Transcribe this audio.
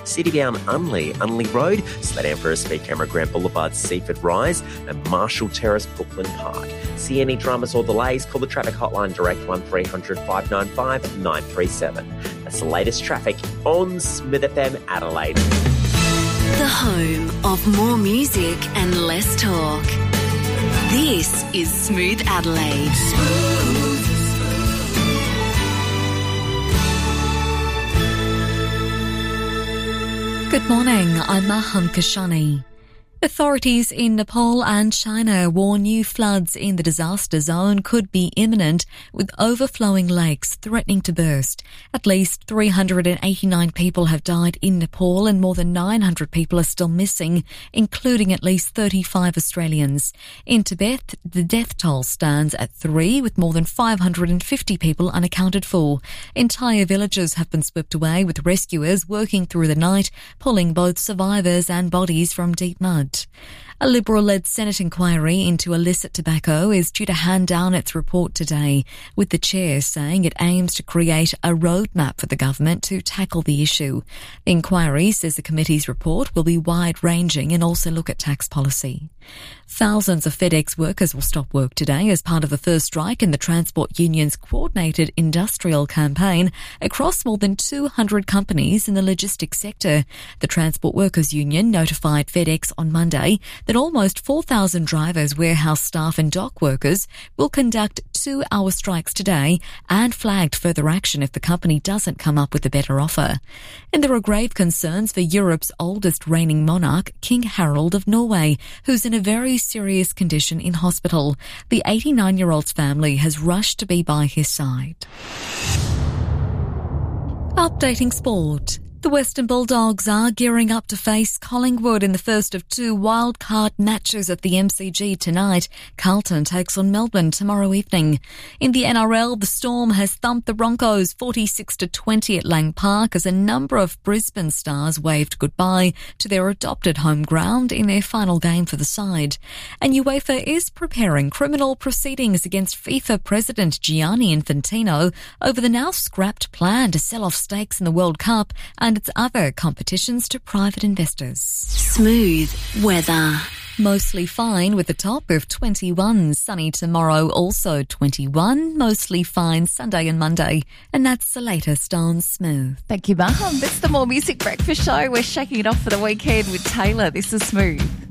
City Down Unley Road, Sled Emperor Speed Camera Grant Boulevard, Seaford Rise, and Marshall Terrace, Brooklyn Park. See any dramas or delays, call the traffic hotline direct 1300 595 937. That's the latest traffic on Smith FM Adelaide. The home of more music and less talk. This is Smooth Adelaide. Good morning, I'm Maham Kashani. Authorities in Nepal and China warn new floods in the disaster zone could be imminent, with overflowing lakes threatening to burst. At least 389 people have died in Nepal and more than 900 people are still missing, including at least 35 Australians. In Tibet, the death toll stands at 3, with more than 550 people unaccounted for. Entire villages have been swept away, with rescuers working through the night, pulling both survivors and bodies from deep mud. A Liberal-led Senate inquiry into illicit tobacco is due to hand down its report today, with the chair saying it aims to create a roadmap for the government to tackle the issue. The inquiry says the committee's report will be wide-ranging and also look at tax policy. Thousands of FedEx workers will stop work today as part of the first strike in the Transport Union's coordinated industrial campaign across more than 200 companies in the logistics sector. The Transport Workers Union notified FedEx on Monday that almost 4,000 drivers, warehouse staff and dock workers will conduct 2-hour strikes today and flagged further action if the company doesn't come up with a better offer. And there are grave concerns for Europe's oldest reigning monarch, King Harold of Norway, who's in a very serious condition in hospital. The 89-year-old's family has rushed to be by his side. Updating sport. The Western Bulldogs are gearing up to face Collingwood in the first of 2 wildcard matches at the MCG tonight. Carlton takes on Melbourne tomorrow evening. In the NRL, the Storm has thumped the Broncos 46-20 at Lang Park as a number of Brisbane stars waved goodbye to their adopted home ground in their final game for the side. And UEFA is preparing criminal proceedings against FIFA President Gianni Infantino over the now scrapped plan to sell off stakes in the World Cup and its other competitions to private investors. Smooth weather. Mostly fine with a top of 21. Sunny tomorrow, also 21. Mostly fine Sunday and Monday. And that's the latest on Smooth. Thank you, Maham. That's the More Music Breakfast Show. We're shaking it off for the weekend with Taylor. This is Smooth.